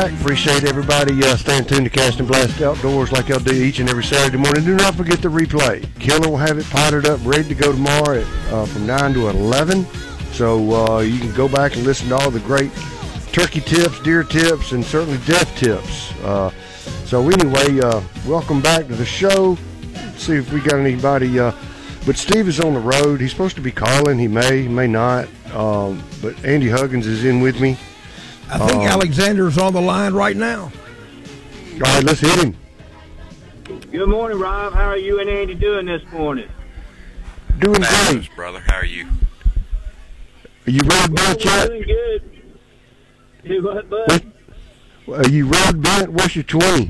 back. Appreciate everybody staying tuned to Cast and Blast Outdoors like y'all do each and every Saturday morning. Do not forget the replay. Killer will have it potted up, ready to go tomorrow from 9 to 11. So you can go back and listen to all the great turkey tips, deer tips, and certainly death tips. So anyway, welcome back to the show. Let's see if we got anybody. But Steve is on the road. He's supposed to be calling. He may not. But Andy Huggins is in with me. I think Alexander's on the line right now. All right, let's hit him. Good morning, Rob. How are you and Andy doing this morning? Doing great. Brother. How are you? Are you road bent yet? Doing good. Do what, bud? Are you road bent? What's your 20?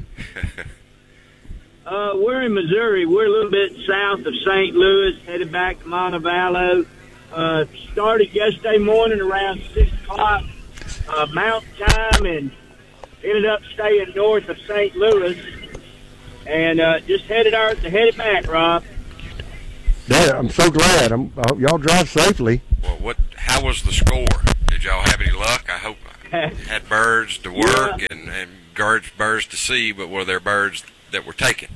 We're in Missouri. We're a little bit south of St. Louis, headed back to Montevallo. Started yesterday morning around 6 o'clock. Mountain time, and ended up staying north of St. Louis, and just headed back, Rob. Yeah, I'm so glad. I hope y'all drive safely. Well, how was the score? Did y'all have any luck? I hope had birds to work and birds to see, but were there birds that were taken?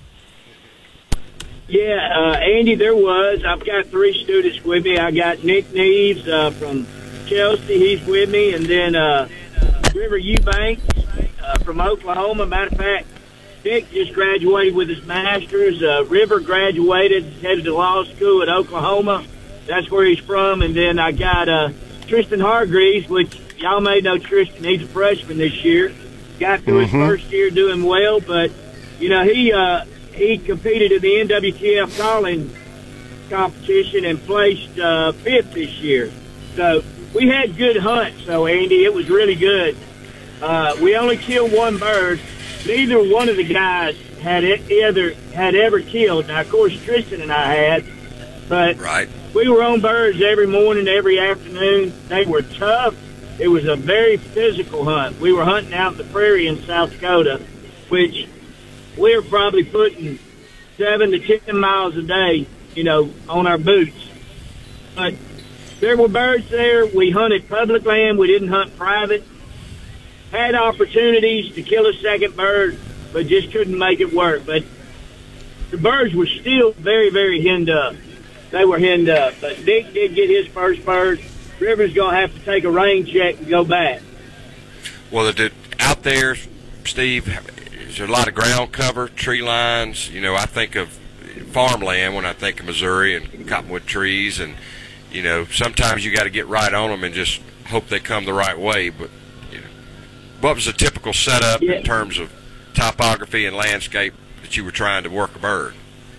Yeah, Andy, there was. I've got 3 students with me. I got Nick Neves from Chelsea, he's with me, and then River Eubanks from Oklahoma. Matter of fact, Nick just graduated with his master's. River graduated, headed to law school at Oklahoma. That's where he's from. And then I got Tristan Hargreaves, which y'all may know Tristan. He's a freshman this year. Got through his first year doing well, but you know he competed in the NWTF calling competition and placed 5th this year. So we had good hunts, so Andy, it was really good. We only killed 1 bird. Neither one of the guys had ever killed. Now, of course, Tristan and I had, but we were on birds every morning, every afternoon. They were tough. It was a very physical hunt. We were hunting out in the prairie in South Dakota, which we were probably putting 7 to 10 miles a day, on our boots. But there were birds there. We hunted public land. We didn't hunt private. Had opportunities to kill a second bird, but just couldn't make it work. But the birds were still very, very henned up. They were henned up. But Nick did get his first bird. River's going to have to take a rain check and go back. Well, out there, Steve, is there a lot of ground cover, tree lines? I think of farmland when I think of Missouri and cottonwood trees, and sometimes you got to get right on them and just hope they come the right way. But what was the typical setup in terms of topography and landscape that you were trying to work a bird?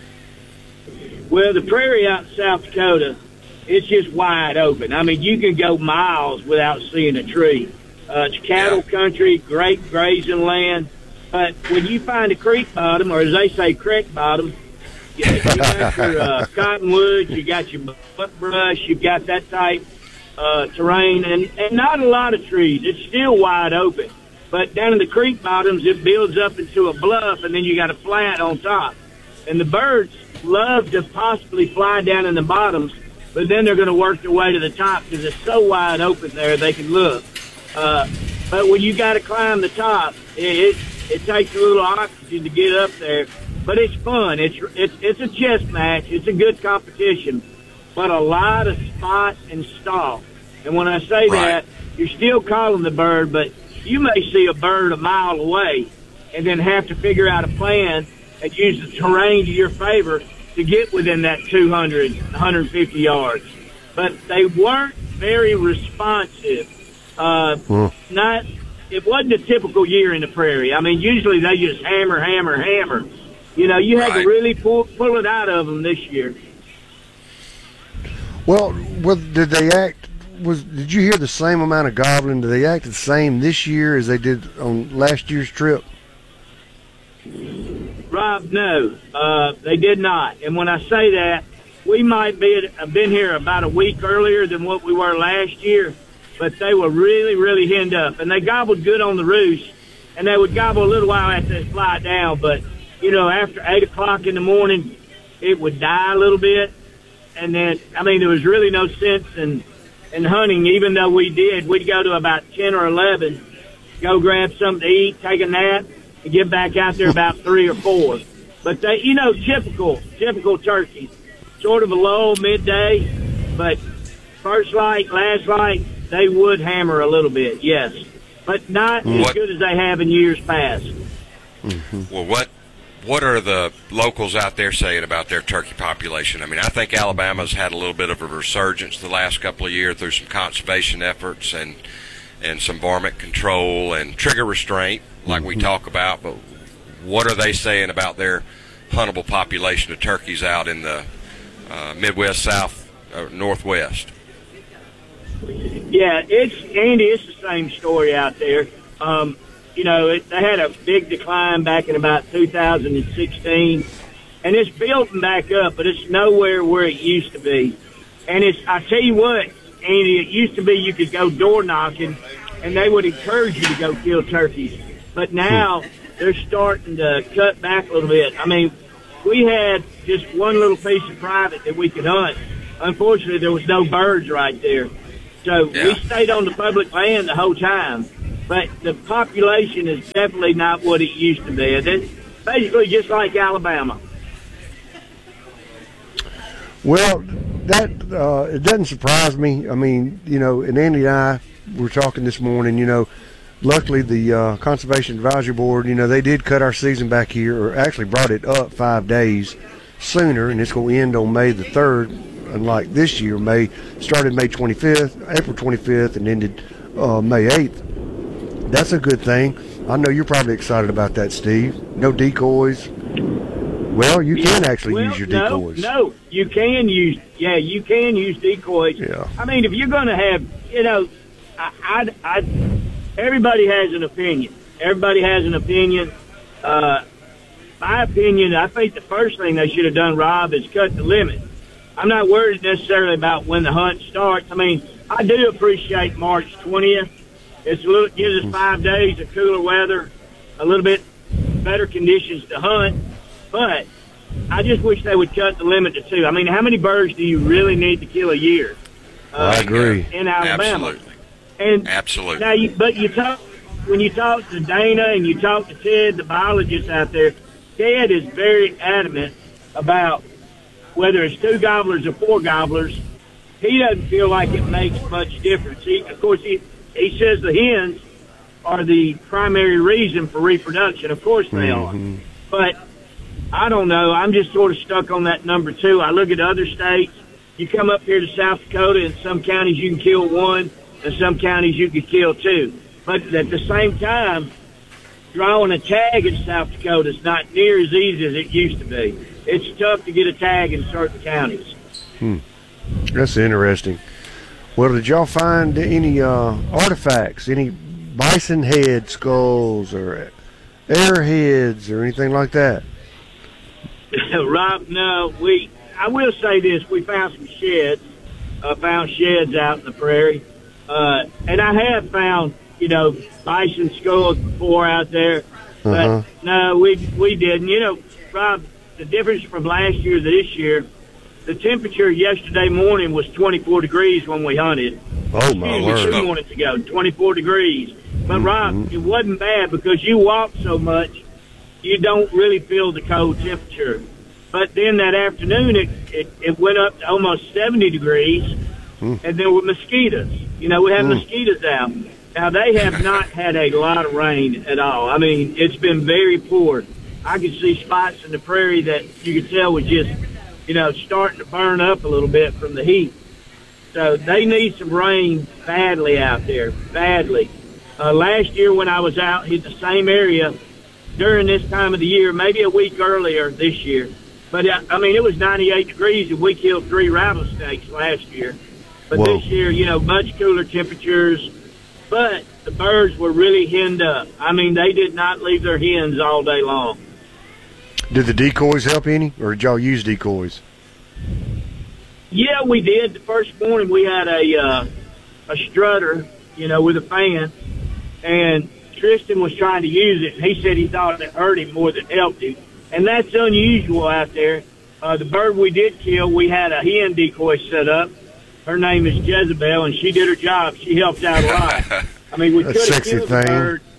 Well, the prairie out in South Dakota, it's just wide open. I mean, you can go miles without seeing a tree. It's cattle country, great grazing land. But when you find a creek bottom, or as they say, creek bottom, you got your cottonwoods, you got your buckbrush, you've got that type terrain, and not a lot of trees. It's still wide open. But down in the creek bottoms, it builds up into a bluff, and then you got a flat on top. And the birds love to possibly fly down in the bottoms, but then they're going to work their way to the top because it's so wide open there they can look. But when you got to climb the top, it takes a little oxygen to get up there. But it's fun. It's a chess match. It's a good competition, but a lot of spot and stalk. And when I say that, you're still calling the bird, but you may see a bird a mile away and then have to figure out a plan and use the terrain to your favor to get within that 200, 150 yards. But they weren't very responsive. It wasn't a typical year in the prairie. I mean, usually they just hammer. You had to really pull it out of them this year. Well, did they act? Did you hear the same amount of gobbling? Did they act the same this year as they did on last year's trip? Rob, no, they did not. And when I say that, we might have been here about a week earlier than what we were last year, but they were really, really henned up. And they gobbled good on the roost, and they would gobble a little while after they fly down. But, after 8 o'clock in the morning, it would die a little bit. And then, there was really no sense in hunting, even though we'd go to about 10 or 11. go grab something to eat, take a nap, and get back out there about 3 or 4. But they, typical turkeys, sort of a lull midday, but first light, last light, they would hammer a little bit, yes, but not as good as they have in years past. Well, what are the locals out there saying about their turkey population? I mean, I think Alabama's had a little bit of a resurgence the last couple of years through some conservation efforts and some varmint control and trigger restraint, like we talk about. But what are they saying about their huntable population of turkeys out in the Midwest, South, Northwest? Yeah, Andy, it's the same story out there. They had a big decline back in about 2016, and it's building back up, but it's nowhere where it used to be. And I tell you what, Andy, it used to be you could go door knocking, and they would encourage you to go kill turkeys. But now they're starting to cut back a little bit. I mean, we had just one little piece of private that we could hunt. Unfortunately, there was no birds right there. So we stayed on the public land the whole time. But the population is definitely not what it used to be. It's basically just like Alabama. Well, that it doesn't surprise me. I mean, and Andy and I were talking this morning, luckily the Conservation Advisory Board, they did cut our season back here, or actually brought it up 5 days sooner, and it's going to end on May the 3rd, unlike this year. Started May 25th, April 25th, and ended May 8th. That's a good thing. I know you're probably excited about that, Steve. No decoys. Well, you can actually use your decoys. No, you can use decoys. Yeah. I mean, if you're going to have, everybody has an opinion. My opinion, I think the first thing they should have done, Rob, is cut the limit. I'm not worried necessarily about when the hunt starts. I mean, I do appreciate March 20th. Gives us 5 days of cooler weather, a little bit better conditions to hunt. But I just wish they would cut the limit to 2. I mean, how many birds do you really need to kill a year? I agree. In Alabama. Absolutely. And absolutely. Now, when you talk to Dana and you talk to Ted, the biologist out there, Ted is very adamant about whether it's 2 gobblers or 4 gobblers. He doesn't feel like it makes much difference. Of course, he says the hens are the primary reason for reproduction. Of course they are. But I don't know. I'm just sort of stuck on that number 2. I look at other states. You come up here to South Dakota, in some counties you can kill 1, and some counties you can kill 2. But at the same time, drawing a tag in South Dakota is not near as easy as it used to be. It's tough to get a tag in certain counties. That's interesting. Well, did y'all find any artifacts, any bison head skulls or arrowheads or anything like that? Rob, no. I will say this. We found some sheds. Found sheds out in the prairie. And I have found, bison skulls before out there. But no, we didn't. Rob, the difference from last year to this year, the temperature yesterday morning was 24 degrees when we hunted. Oh, my word. 2 mornings ago, 24 degrees. But, Rob, it wasn't bad because you walk so much, you don't really feel the cold temperature. But then that afternoon, it went up to almost 70 degrees, and there were mosquitoes. We have mosquitoes out. Now, they have not had a lot of rain at all. I mean, it's been very poor. I could see spots in the prairie that you could tell was just, starting to burn up a little bit from the heat. So they need some rain badly out there, badly. Last year when I was out in the same area during this time of the year, maybe a week earlier this year, but I mean, it was 98 degrees and we killed 3 rattlesnakes last year. But Whoa. This year, much cooler temperatures, but the birds were really henned up. I mean, they did not leave their hens all day long. Did the decoys help any, or did y'all use decoys? Yeah, we did. The first morning we had a strutter, with a fan, and Tristan was trying to use it, and he said he thought it hurt him more than helped him. And that's unusual out there. The bird we did kill, we had a hen decoy set up. Her name is Jezebel, and she did her job. She helped out a lot. I mean, we could have killed the bird,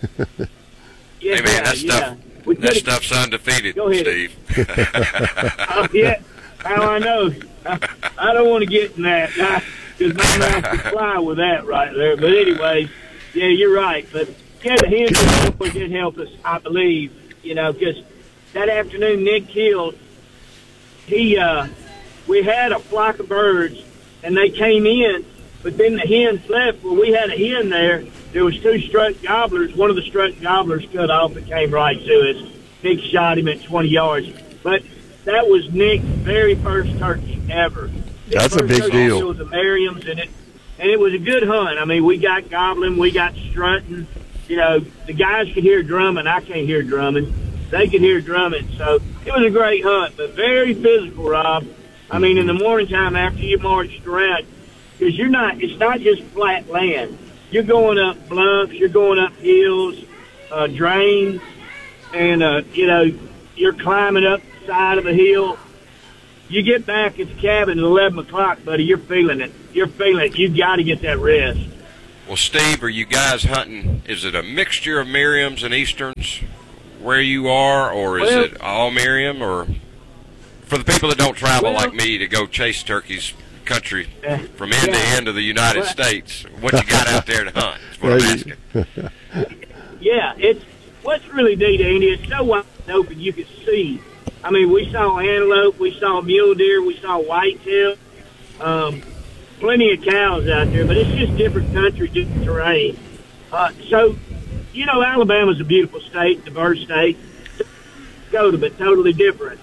Yeah, Hey man, that yeah. stuff. We That could've- stuff's undefeated, Go ahead. Steve. Oh, yeah. How I know. I don't want to get in that because my mouth could fly with that right there. But anyways, yeah, you're right. But yeah, the hens did help us, I believe. You know, because that afternoon Nick killed. We had a flock of birds, and they came in, but then the hens left. Well, we had a hen there. There was two strut gobblers. One of the strut gobblers cut off and came right to us. Nick shot him at 20 yards. But that was Nick's very first turkey ever. His That's a first big turkey deal. was a Merriam's, and it was a good hunt. I mean, we got gobbling, we got strutting. You know, the guys could hear drumming. I can't hear drumming. They could hear drumming. So it was a great hunt, but very physical, Rob. I mean, in the morning time after you marched around, because it's not just flat land. You're going up bluffs, you're going up hills, drains, and, you know, you're climbing up the side of a hill. You get back at the cabin at 11 o'clock, buddy, you're feeling it. You're feeling it. You got to get that rest. Well, Steve, are you guys hunting? Is it a mixture of Merriams and Easterns where you are, or is Well- it all Merriam? Or for the people that don't travel Well- like me to go chase turkeys country from end to Yeah. end of the United Well- States, what you got out there to hunt? Is what I'm asking. Yeah, what's really neat, Andy, it's so wide open you can see. I mean, we saw antelope, we saw mule deer, we saw whitetail, plenty of cows out there, but it's just different country, different terrain. So, you know, Alabama's a beautiful state, diverse state. Dakota, but totally different.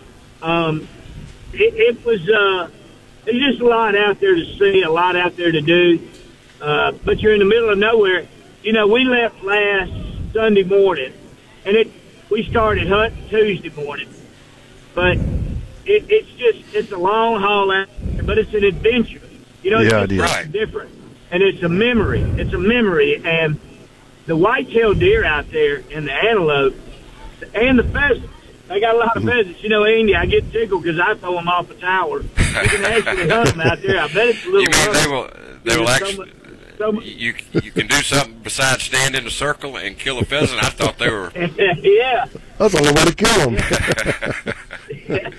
It was there's just a lot out there to see, a lot out there to do. But you're in the middle of nowhere. You know, we left last Sunday morning, and we started hunting Tuesday morning. But it's a long haul out there, but it's an adventure. You know, Yeah, it's it is. just different. And it's a memory. It's a memory. And the white-tailed deer out there and the antelope and the pheasants, they got a lot of pheasants. You know, Andy, I get tickled because I throw them off a tower. You can actually hunt them out there. I bet it's a little You mean rough. they will So actually? much- You can do something besides stand in a circle and kill a pheasant? I thought they were. yeah, That's the only way to kill them.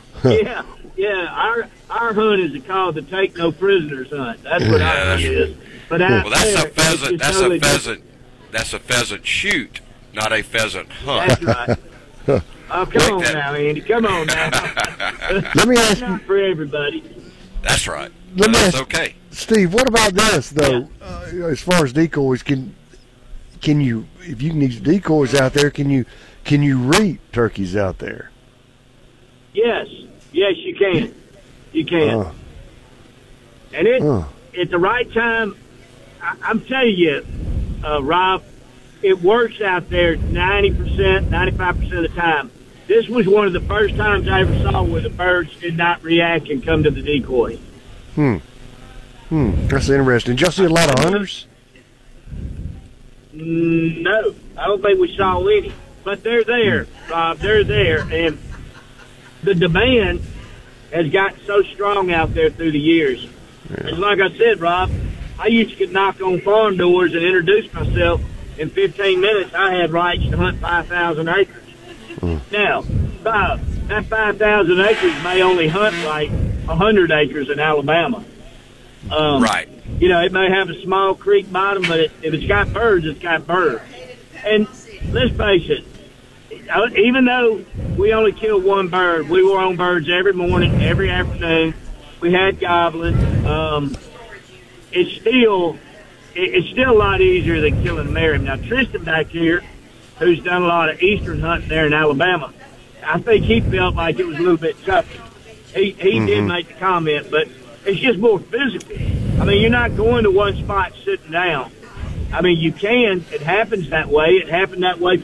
yeah. Our hunt is called the take no prisoners hunt. That's what our hunt is. But out Well, that's there, a pheasant. it's That's totally a pheasant. That's a pheasant shoot, not a pheasant hunt. That's right. Oh, come on that. now, Andy. Come on now. Let me ask Not you, for everybody. That's right. Let me That's ask- okay. Steve, what about this though? As far as decoys, can you, if you can use decoys out there, can you reap turkeys out there? Yes, you can. You can. Uh, And uh. at the right time, I'm telling you, Rob, it works out there 90%, 95% of the time. This was one of the first times I ever saw where the birds did not react and come to the decoy. That's interesting. Did y'all see a lot of hunters? No, I don't think we saw any. But they're there, Rob. They're there. And the demand has gotten so strong out there through the years. And like I said, Rob, I used to knock on farm doors and introduce myself. In 15 minutes, I had rights to hunt 5,000 acres. Now, that 5,000 acres may only hunt like 100 acres in Alabama. Right. You know, it may have a small creek bottom, but if it's got birds, it's got birds. And let's face it, even though we only killed one bird, we were on birds every morning, every afternoon. We had gobbling. It's still a lot easier than killing a Merriam. Now, Tristan back here, who's done a lot of eastern hunting there in Alabama, I think he felt like it was a little bit tougher. He did make the comment, but it's just more physical. I mean, you're not going to one spot sitting down. I mean, you can. It happens that way. It happened that way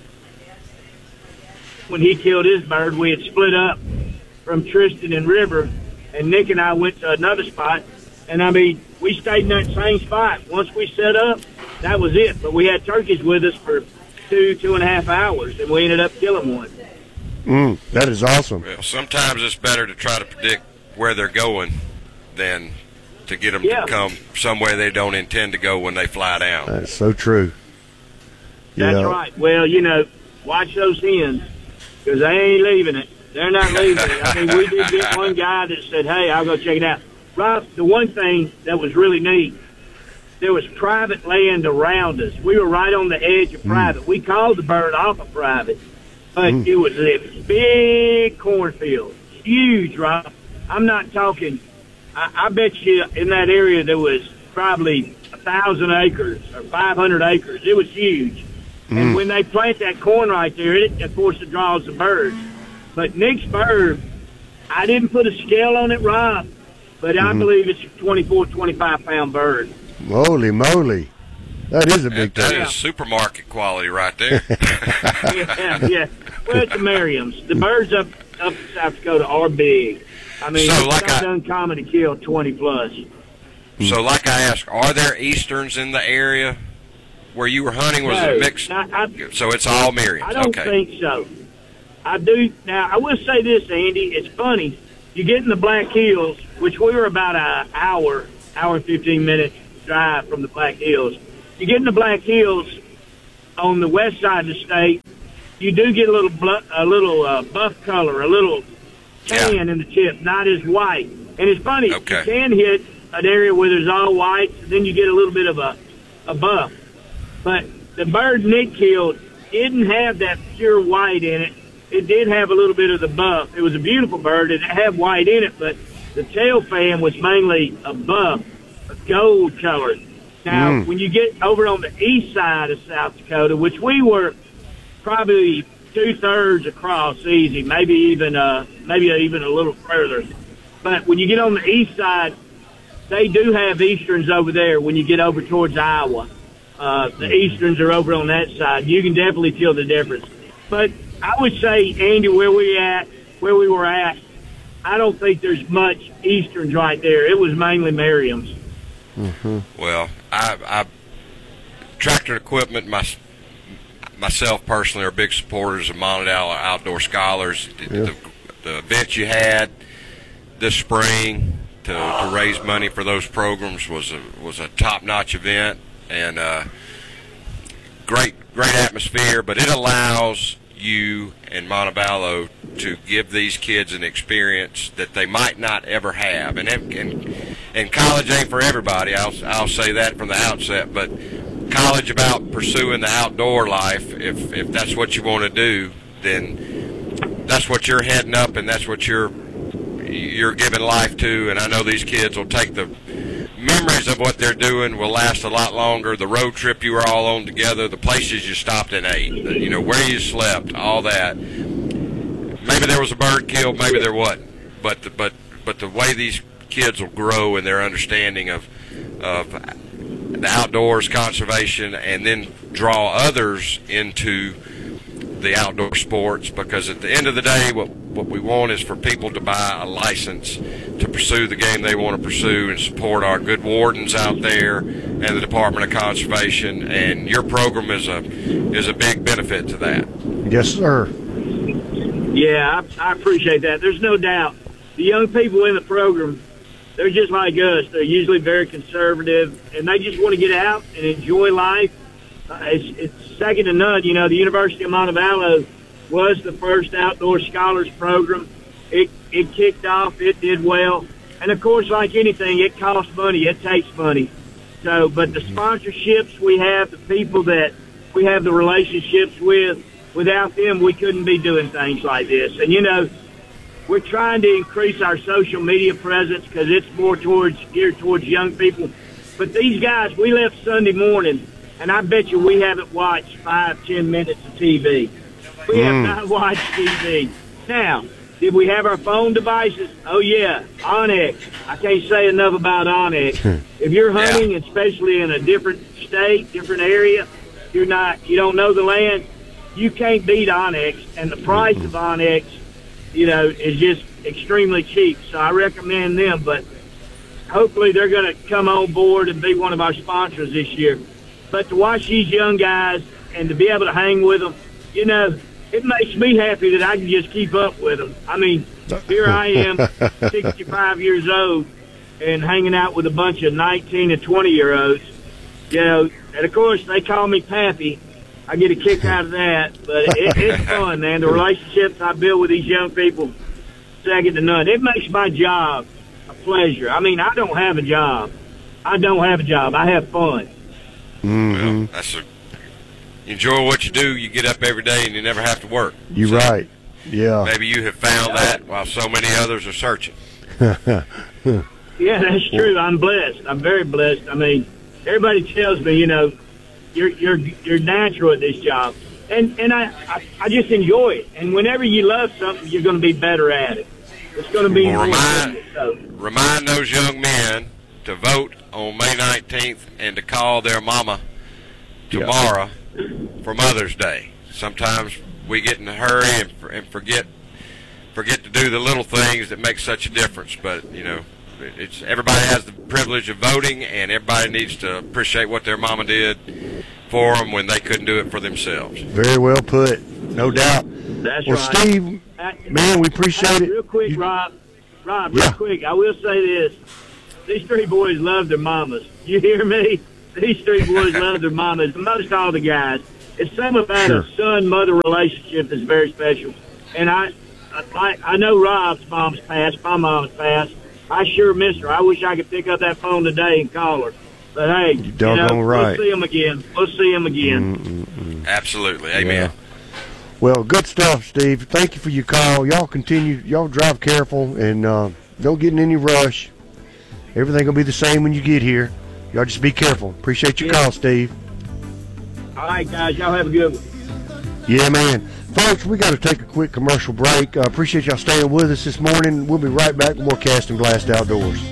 when he killed his bird. We had split up from Tristan and River, and Nick and I went to another spot. And, I mean, we stayed in that same spot. Once we set up, that was it. But we had turkeys with us for 2.5 hours, and we ended up killing one. That is awesome. Well, sometimes it's better to try to predict where they're going than to get them Yeah. to come somewhere they don't intend to go when they fly down. That's so true. That's Yeah. right. Well, watch those hens because they ain't leaving it. They're not leaving it. I mean, we did get one guy that said, hey, I'll go check it out. Rob, the one thing that was really neat, there was private land around us. We were right on the edge of private. We called the bird off of private, but it was a big cornfield, huge, Rob. I'm not talking, I bet you in that area there was probably 1,000 acres or 500 acres. It was huge. And when they plant that corn right there, of course, it draws the birds. But Nick's bird, I didn't put a scale on it, Rob, but I believe it's a 24, 25-pound bird. Holy moly. That is a big That thing. is supermarket quality right there. Yeah. Well, it's the Merriams. The birds up in South Dakota are big. I mean, So, it's like not uncommon to kill 20-plus. So, like I asked, are there Easterns in the area where you were hunting? Was it mixed? So it's all Merriams. I don't Okay. think so. I do. Now, I will say this, Andy. It's funny. You get in the Black Hills, which we were about an hour and 15 minutes drive from the Black Hills. You get in the Black Hills on the west side of the state, you do get a little buff color, a little tan in the tip, not as white. And it's funny. Okay. You can hit an area where there's all white, and then you get a little bit of a buff. But the bird Nick killed didn't have that pure white in it. It did have a little bit of the buff. It was a beautiful bird. It had white in it, but the tail fan was mainly a buff, a gold color. Now, when you get over on the east side of South Dakota, which we were probably 2/3 across easy, maybe even a little further. But when you get on the east side, they do have Easterns over there when you get over towards Iowa. The Easterns are over on that side. You can definitely feel the difference. But I would say, Andy, where we were at, I don't think there's much Easterns right there. It was mainly Merriams. Well, I Tractor Equipment, myself personally, are big supporters of Monadal Outdoor Scholars. The event you had this spring to raise money for those programs was a top-notch event, and great atmosphere. But it allows you and Montevallo to give these kids an experience that they might not ever have, and college ain't for everybody. I'll say that from the outset. But college about pursuing the outdoor life, if that's what you want to do, then that's what you're heading up, and that's what you're giving life to. And I know these kids will take the memories of what they're doing will last a lot longer. The road trip you were all on together, the places you stopped and ate, where you slept, all that. Maybe there was a bird killed, maybe there wasn't. But the way these kids will grow in their understanding of the outdoors, conservation, and then draw others into the outdoor sports, because at the end of the day, what we want is for people to buy a license to pursue the game they want to pursue and support our good wardens out there and the Department of Conservation, and your program is a big benefit to that. Yes, sir. Yeah, I appreciate that. There's no doubt. The young people in the program, they're just like us. They're usually very conservative, and they just want to get out and enjoy life. It's second to none. The University of Montevallo was the first outdoor scholars program. It kicked off. It did well. And, of course, like anything, it costs money. It takes money. But the sponsorships we have, the people that we have the relationships with, without them, we couldn't be doing things like this. And, we're trying to increase our social media presence because it's more geared towards young people. But these guys, we left Sunday morning, and I bet you we haven't watched 5-10 minutes of TV. We have not watched TV. Now, did we have our phone devices? Oh, yeah, Onyx. I can't say enough about Onyx. If you're hunting, especially in a different state, different area, you don't know the land, you can't beat Onyx. And the price of Onyx, is just extremely cheap. So I recommend them. But hopefully they're going to come on board and be one of our sponsors this year. But to watch these young guys and to be able to hang with them, it makes me happy that I can just keep up with them. I mean, here I am, 65 years old, and hanging out with a bunch of 19 and 20-year-olds. And, of course, they call me Pappy. I get a kick out of that. But it's fun, man. The relationships I build with these young people, second to none. It makes my job a pleasure. I mean, I don't have a job. I have fun. Well, you enjoy what you do. You get up every day and you never have to work. You're right. Yeah. Maybe you have found that while so many others are searching. Yeah, that's true. I'm blessed. I'm very blessed. I mean, everybody tells me, you're natural at this job, and I just enjoy it. And whenever you love something, you're going to be better at it. It's going to be remind those young men to vote on May 19th and to call their mama tomorrow for Mother's Day. Sometimes we get in a hurry and forget to do the little things that make such a difference. But it's everybody has the privilege of voting, and everybody needs to appreciate what their mama did for them when they couldn't do it for themselves. Very well put, no doubt. That's well, right. Steve, man, we appreciate it. Real quick, Rob, real quick, I will say this. These three boys love their mamas. You hear me? These three boys love their mamas. Most all the guys. It's something about a son-mother relationship that's very special. And I know Rob's mom's passed. My mom's passed. I sure miss her. I wish I could pick up that phone today and call her. But, hey, right. We'll see them again. Absolutely. Amen. Yeah. Well, good stuff, Steve. Thank you for your call. Y'all drive careful and don't get in any rush. Everything will be the same when you get here. Y'all just be careful. Appreciate your call, Steve. All right, guys. Y'all have a good one. Yeah, man. Folks, we got to take a quick commercial break. Appreciate y'all staying with us this morning. We'll be right back with more Cast and Blast Outdoors.